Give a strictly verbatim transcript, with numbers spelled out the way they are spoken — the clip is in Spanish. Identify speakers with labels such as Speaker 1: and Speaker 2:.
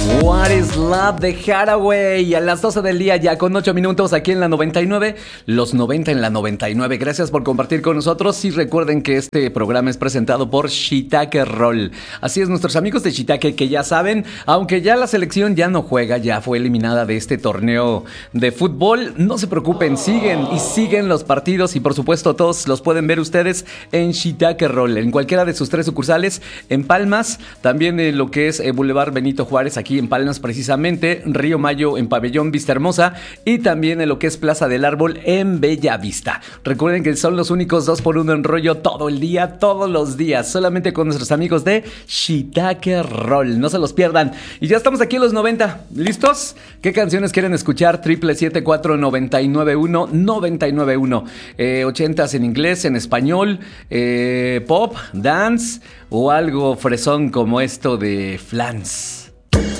Speaker 1: What is Love de Hathaway a las doce del día, ya con ocho minutos aquí en la noventa y nueve, los noventa en la noventa y nueve. Gracias por compartir con nosotros y recuerden que este programa es presentado por Shiitake Roll. Así es, nuestros amigos de Shiitake, que ya saben, aunque ya la selección ya no juega, ya fue eliminada de este torneo de fútbol, no se preocupen, siguen y siguen los partidos y por supuesto todos los pueden ver ustedes en Shiitake Roll, en cualquiera de sus tres sucursales, en Palmas, también en lo que es eh, Boulevard Benito Juárez, aquí en Palmas precisamente, Río Mayo en Pabellón Vista Hermosa y también en lo que es Plaza del Árbol en Bella Vista. Recuerden que son los únicos dos por uno en rollo todo el día, todos los días, solamente con nuestros amigos de Shiitake Roll. No se los pierdan. Y ya estamos aquí en los noventa. ¿Listos? ¿Qué canciones quieren escuchar? Triple siete cuatro noventa y nueve uno noventa y nueve uno. Eh, ochentas en inglés, en español, eh, pop, dance o algo fresón como esto de Flans.